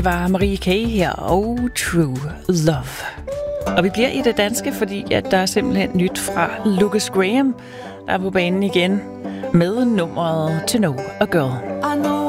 Det var Marie K. her og True Love. Og vi bliver i det danske, fordi at der er simpelthen nyt fra Lukas Graham, der er på banen igen med nummeret To Know a Girl.